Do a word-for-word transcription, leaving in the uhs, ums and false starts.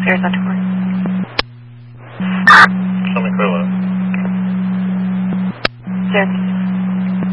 Clear Center four. Show me clear left. Clear.